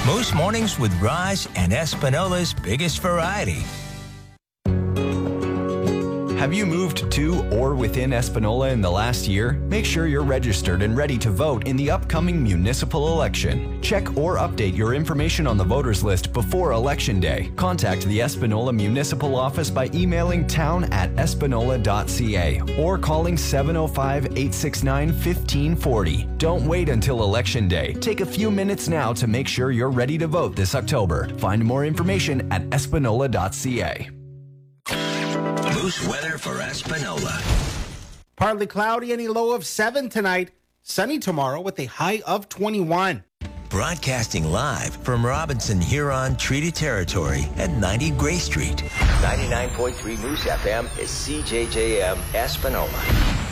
Moose Mornings with Raj and Espinola's biggest variety. Have you moved to or within Espinola in the last year? Make sure you're registered and ready to vote in the upcoming municipal election. Check or update your information on the voters list before Election Day. Contact the Espinola Municipal Office by emailing town@espinola.ca or calling 705-869-1540. Don't wait until Election Day. Take a few minutes now to make sure you're ready to vote this October. Find more information at espinola.ca. Moose weather for Espinola. Partly cloudy and a low of 7 tonight. Sunny tomorrow with a high of 21. Broadcasting live from Robinson Huron Treaty Territory at 90 Gray Street. 99.3 Moose FM is CJJM Espinola.